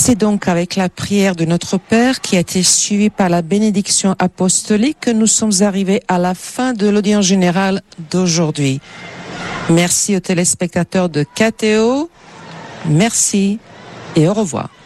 C'est donc avec la prière de notre Père qui a été suivie par la bénédiction apostolique que nous sommes arrivés à la fin de l'audience générale d'aujourd'hui. Merci aux téléspectateurs de KTO. Merci et au revoir.